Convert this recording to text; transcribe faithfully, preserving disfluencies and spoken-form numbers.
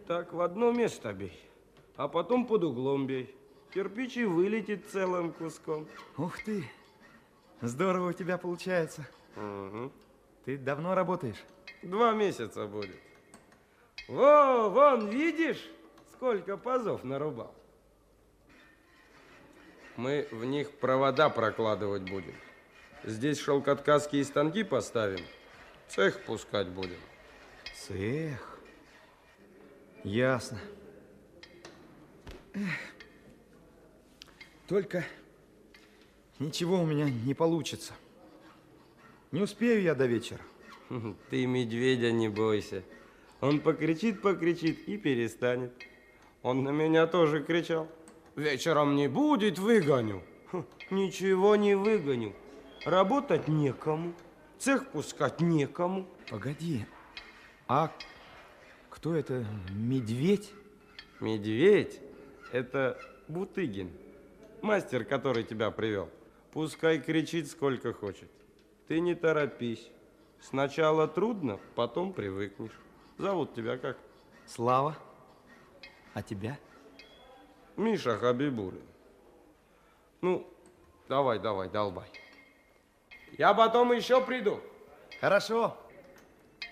Так в одно место бей, а потом под углом бей. Кирпич и вылетит целым куском. Ух ты, здорово у тебя получается. Угу. Ты давно работаешь? Два месяца будет. Во, вон, видишь, сколько пазов нарубал? Мы в них провода прокладывать будем. Здесь шелкоткацкие станки поставим, цех пускать будем. Цех? Ясно. Эх. Только ничего у меня не получится. Не успею я до вечера. Ты медведя не бойся. Он покричит, покричит и перестанет. Он на меня тоже кричал. Вечером не будет, выгоню. Ничего не выгоню. Работать некому. Цех пускать некому. Погоди, а кто это, медведь? Медведь – это Бутыгин, мастер, который тебя привел. Пускай кричит сколько хочет. Ты не торопись. Сначала трудно, потом привыкнешь. Зовут тебя как? Слава. А тебя? Миша Хабибулин. Ну, давай, давай, долбай. Я потом еще приду. Хорошо.